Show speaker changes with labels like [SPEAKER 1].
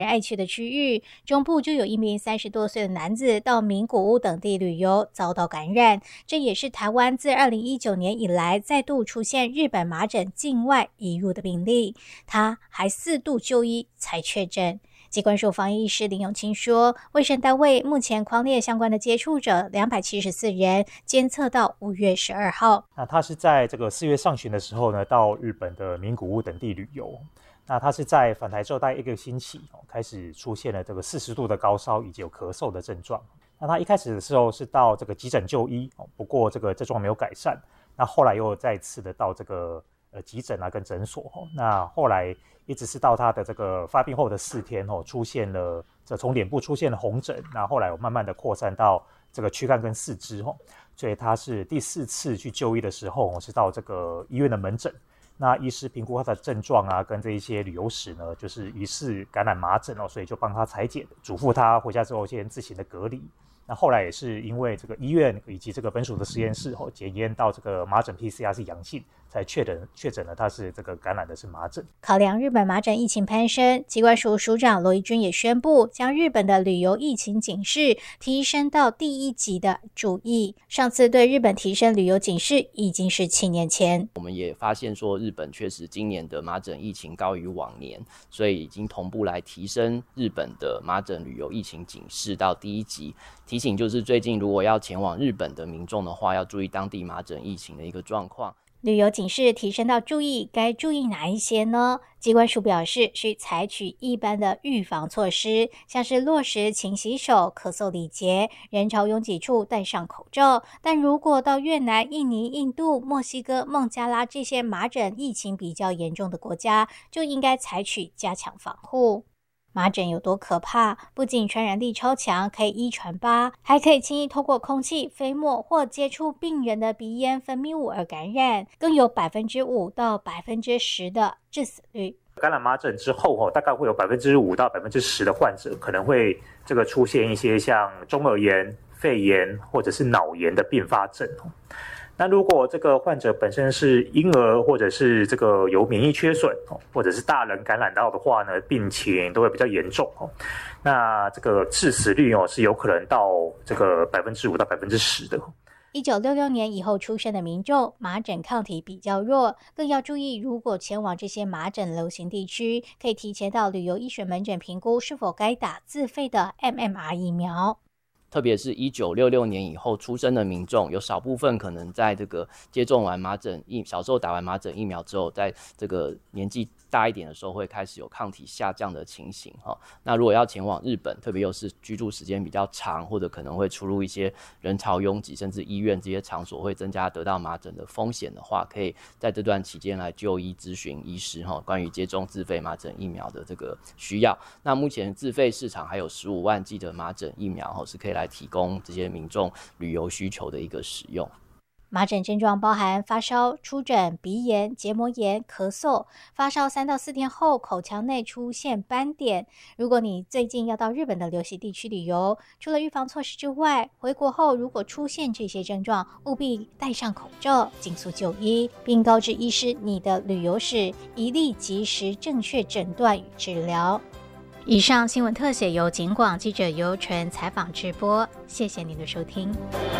[SPEAKER 1] 爱去的区域，中部就有一名30多岁的男子到名古屋等地旅游，遭到感染。这也是台湾自2019年以来再度出现日本麻疹境外移入的病例，他还4度就医才确诊。疾管署防疫医师林永清说，卫生单位目前匡列相关的接触者274人，监测到5月12号。
[SPEAKER 2] 那他是在这个4月上旬的时候呢，到日本的名古屋等地旅游。那他是在返台之后大概1个星期开始出现了这个40度的高烧以及有咳嗽的症状。那他一开始的时候是到这个急诊就医，不过这个症状没有改善。那后来又再次的到这个急诊跟诊所。那后来一直是到他的这个发病后的4天出现了从脸部出现了红疹，那后来有慢慢的扩散到这个躯干跟四肢。所以他是第4次去就医的时候是到这个医院的门诊。那医师评估他的症状跟这一些旅游史呢，就是疑似感染麻疹所以就帮他采检，嘱咐他回家之后先自行的隔离。那后来也是因为这个医院以及这个本属的实验室检验到这个麻疹 PCR 是阳性，才确诊了他是这个感染的是麻疹。
[SPEAKER 1] 考量日本麻疹疫情攀升，疾管署署长罗宜君也宣布，将日本的旅游疫情警示提升到第1级的注意。上次对日本提升旅游警示已经是7年前。
[SPEAKER 3] 我们也发现说，日本确实今年的麻疹疫情高于往年，所以已经同步来提升日本的麻疹旅游疫情警示到第1级。提醒就是最近如果要前往日本的民众的话，要注意当地麻疹疫情的一个状况。
[SPEAKER 1] 旅游警示提升到注意，该注意哪一些呢？疾管署表示，需采取一般的预防措施，像是落实勤洗手、咳嗽礼节、人潮拥挤处戴上口罩。但如果到越南、印尼、印度、墨西哥、孟加拉这些麻疹疫情比较严重的国家，就应该采取加强防护。麻疹有多可怕？不仅传染力超强，可以1传8，还可以轻易透过空气、飞沫或接触病人的鼻咽分泌物而感染，更有5%到10%的致死率。
[SPEAKER 2] 感染麻疹之后大概会有5%到10%的患者可能会这个出现一些像中耳炎、肺炎或者是脑炎的并发症。那如果这个患者本身是婴儿，或者是这个有免疫缺损，或者是大人感染到的话呢，病情都会比较严重。那这个致死率是有可能到这个5%到10%的。
[SPEAKER 1] 1966年以后出生的民众，麻疹抗体比较弱，更要注意，如果前往这些麻疹流行地区，可以提前到旅游医学门诊评估是否该打自费的 MMR 疫苗。
[SPEAKER 3] 特别是1966年以后出生的民众，有少部分可能在这个接种完小时候打完麻疹疫苗之后，在这个年纪大一点的时候会开始有抗体下降的情形。那如果要前往日本，特别又是居住时间比较长，或者可能会出入一些人潮拥挤，甚至医院这些场所会增加得到麻疹的风险的话，可以在这段期间来就医咨询医师关于接种自费麻疹疫苗的这个需要。那目前自费市场还有15万剂的麻疹疫苗是可以来提供这些民众旅游需求的一个使用。
[SPEAKER 1] 麻疹症状包含发烧、出疹、鼻炎、结膜炎、咳嗽。发烧3到4天后，口腔内出现斑点。如果你最近要到日本的流行地区旅游，除了预防措施之外，回国后如果出现这些症状，务必戴上口罩，尽速就医，并告知医师你的旅游史，以利及时正确诊断与治疗。以上新闻特写由警广记者尤纯采访直播，谢谢您的收听。